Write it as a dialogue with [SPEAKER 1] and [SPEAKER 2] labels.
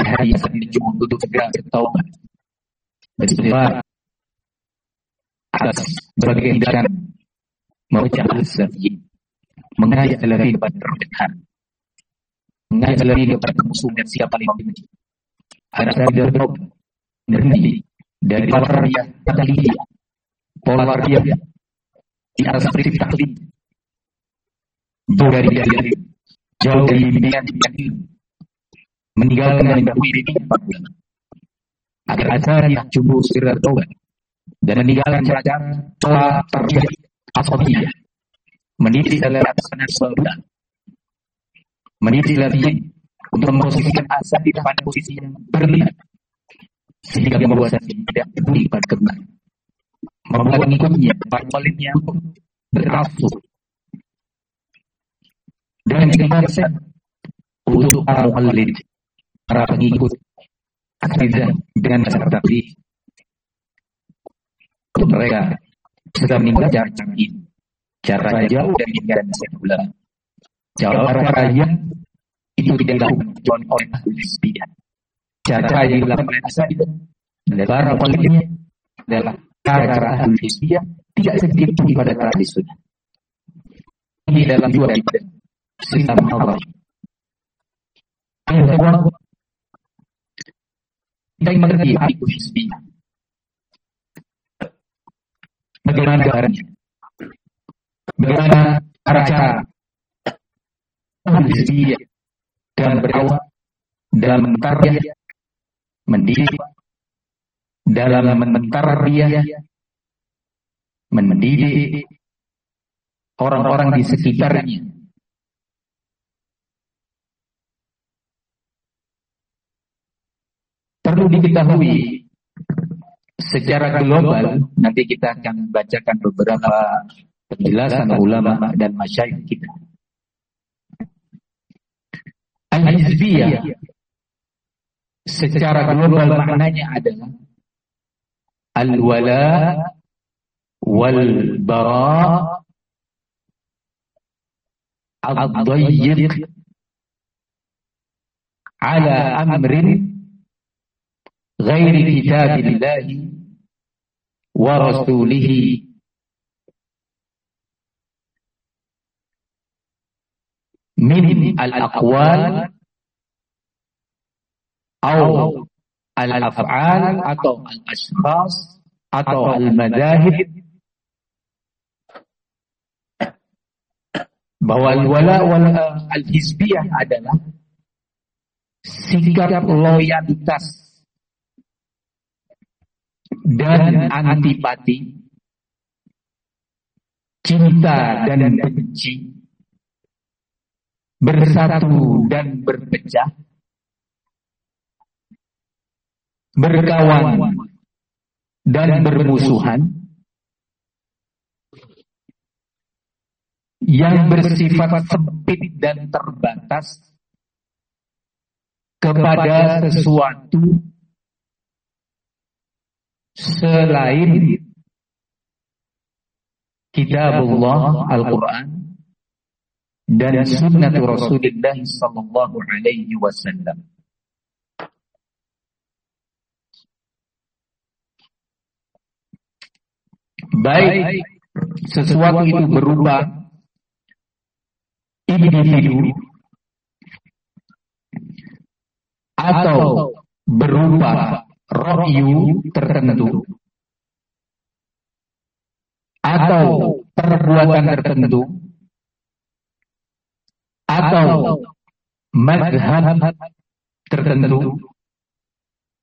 [SPEAKER 1] hari yang menunjuk untuk segera bertaubat, beristighfar atas berbagai tindakan memecah al-safi, mengajak lelaki kepada kebenaran, mengajak lelaki kepada kemusuhan siapa yang membenci. Ada saya bertaubat, berhenti dari pola dia taklidiyah, pola dia di atas prinsip taklid, jauh dari bimbingan meninggalkan dan mendahului bimbingan para ulama, agar asalnya cukup segera bertaubat dan meninggalkan cara-cara pola tarbiyah asabiyah, mendidik lelaki atas nasabah, mendidik lelaki untuk memposisikan asal di pada posisi yang berlihat, sehingga membuat saya tidak peduli pada kebenaran, membuat pengikutnya, para muallimnya berasus, dan dikembangkan untuk para muallim, para pengikut akidah dengan dasar taklid. Untuk mereka sedang meninggalkan cara ini, cara jauh dari meninggalkan nasihat ulama, cara yang itu tidak dilakukan oleh ahli hizbiyah. Cara yang dilakukan oleh asatidz dan para muallimnya adalah cara ahli hizbiyah, tidak sedikit pada ahli sunnah. Ini dalam dua daripada sistem Allah. Yang kedua, kita mengerti ahli hizbiyah. Bagaimana caranya? Bagaimana cara ahli hizbiyah dalam berdakwah, dalam mentarbiyah, mendidik, dalam mentarbiyah, mendidik orang-orang di sekitarnya. Perlu diketahui secara global, nanti kita akan bacakan beberapa penjelasan ulama dan masyayikh kita. Al-Hizbiyah secara global maknanya adalah al-wala wal-bara ad-dayyiq ala amrin ghairi kitabillahi wa rasulihi min al-aqwal atau al-af'al atau al-ashkhas atau al-madahib, bahwa al-wala wal al-hizbiyah adalah sikap loyalitas dan antipati, cinta dan benci, bersatu dan berpecah, berkawan dan bermusuhan, yang bersifat sempit dan terbatas kepada sesuatu selain kitabullah Al-Quran dan sunnah Rasulullah sallallahu alaihi wasallam. Baik sesuatu itu berupa individu atau berupa ra'yu tertentu atau perbuatan tertentu atau mazhab tertentu